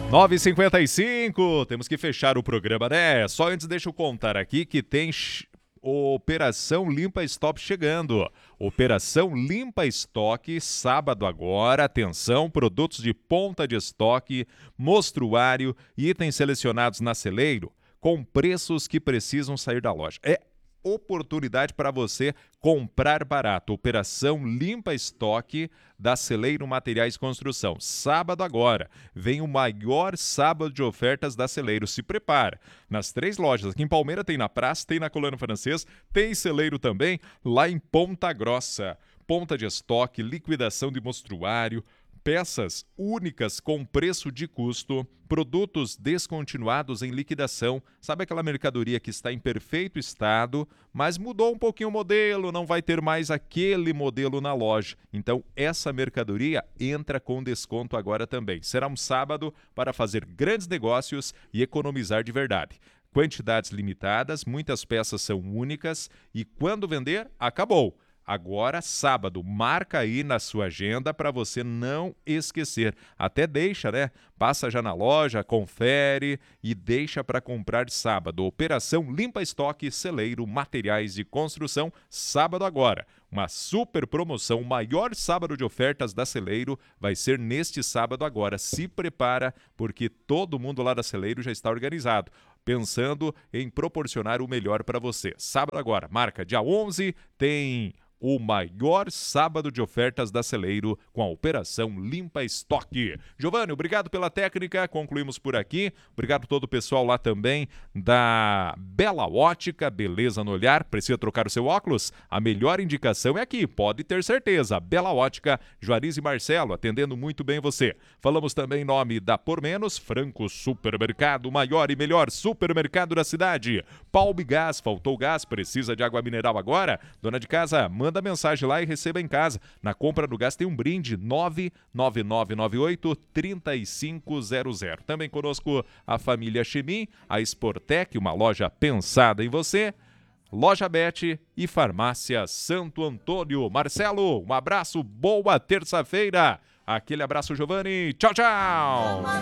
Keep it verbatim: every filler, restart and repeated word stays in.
nove e cinquenta e cinco, temos que fechar o programa, né? Só antes deixa eu contar aqui que tem Operação Limpa Stop chegando. Operação Limpa Estoque, sábado agora. Atenção, produtos de ponta de estoque, mostruário e itens selecionados na Celeiro com preços que precisam sair da loja. É oportunidade para você comprar barato. Operação Limpa Estoque da Celeiro Materiais e Construção. Sábado agora, vem o maior sábado de ofertas da Celeiro. Se prepara. Nas três lojas, aqui em Palmeira tem na Praça, tem na Colônia Francês, tem Celeiro também, lá em Ponta Grossa. Ponta de estoque, liquidação de mostruário, peças únicas com preço de custo, produtos descontinuados em liquidação. Sabe aquela mercadoria que está em perfeito estado, mas mudou um pouquinho o modelo, não vai ter mais aquele modelo na loja. Então, essa mercadoria entra com desconto agora também. Será um sábado para fazer grandes negócios e economizar de verdade. Quantidades limitadas, muitas peças são únicas e quando vender, acabou. Agora, sábado, marca aí na sua agenda para você não esquecer. Até deixa, né? Passa já na loja, confere e deixa para comprar sábado. Operação Limpa Estoque Celeiro Materiais de Construção, sábado agora. Uma super promoção, o maior sábado de ofertas da Celeiro vai ser neste sábado agora. Se prepara, porque todo mundo lá da Celeiro já está organizado, pensando em proporcionar o melhor para você. Sábado agora, marca dia onze, tem o maior sábado de ofertas da Celeiro com a Operação Limpa Estoque. Giovanni, obrigado pela técnica, concluímos por aqui. Obrigado a todo o pessoal lá também da Bela Ótica, beleza no olhar. Precisa trocar o seu óculos? A melhor indicação é aqui, pode ter certeza. Bela Ótica, Juarez e Marcelo, atendendo muito bem você. Falamos também em nome da Por Menos, Franco Supermercado, o maior e melhor supermercado da cidade. Palme Gás, faltou gás, precisa de água mineral agora? Dona de casa, manda Manda mensagem lá e receba em casa. Na compra do gás tem um brinde, nove nove nove nove oito, três cinco zero zero. Também conosco a família Chemin, a Sportec, uma loja pensada em você, Loja Bet e Farmácia Santo Antônio. Marcelo, um abraço, boa terça-feira. Aquele abraço, Giovanni. Tchau, tchau.